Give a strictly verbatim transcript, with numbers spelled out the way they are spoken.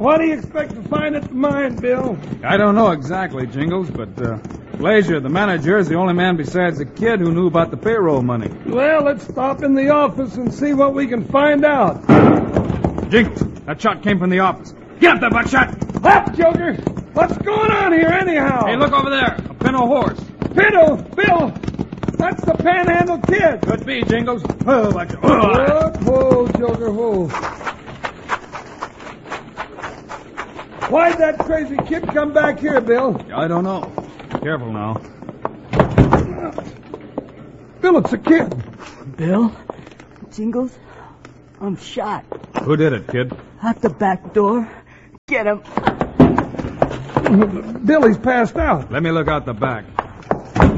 What do you expect to find at the mine, Bill? I don't know exactly, Jingles, but uh, Glazier, the manager, is the only man besides the kid who knew about the payroll money. Well, let's stop in the office and see what we can find out. Jingles, that shot came from the office. Get up there, buckshot! Up, Joker! What's going on here, anyhow? Hey, look over there. A pinto horse. Pinto! Bill! That's the Panhandle Kid! Could be, Jingles. Oh, buckshot. Whoa, whoa, Joker, whoa. Why'd that crazy kid come back here, Bill? I don't know. Careful now. Bill, it's a kid. Bill? Jingles? I'm shot. Who did it, kid? Out the back door. Get him. Billy's passed out. Let me look out the back.